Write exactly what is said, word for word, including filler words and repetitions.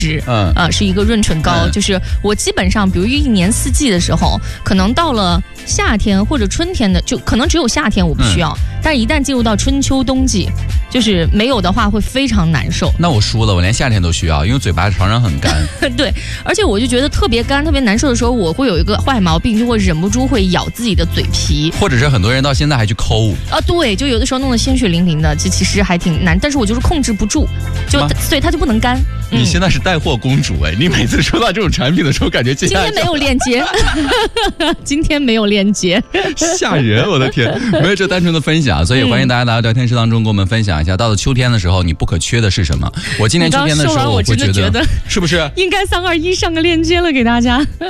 嗯啊，是一个润唇膏，嗯、就是我基本上，比如一年四季的时候，可能到了夏天或者春天的，就可能只有夏天我不需要，嗯、但是一旦进入到春秋冬季，就是没有的话会非常难受。 那我输了，我连夏天都需要，因为嘴巴常常很干。 对，而且我就觉得特别干、特别难受的时候，我会有一个坏毛病，就会忍不住会咬自己的嘴皮， 或者是很多人到现在还去抠啊，对，就有的时候弄得鲜血淋淋的，这其实还挺难，但是我就是控制不住，就所以它就不能干。 嗯、你现在是带货公主哎！你每次说到这种产品的时候，感觉接下来今天没有链接，今天没有链接， 吓人！我的天，没有这单纯的分享，所以欢迎大家来到聊天室当中跟我们分享一下，到了秋天的时候你不可缺的是什么？我今年秋天的时候，我会觉得是不是应该三二一上个链接了给大家。